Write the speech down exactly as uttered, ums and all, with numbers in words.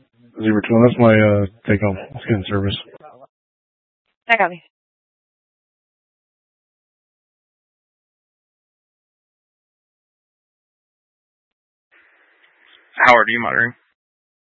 Zebra two, that's my uh, take home. Let's get in service. I got me. Howard, are you monitoring?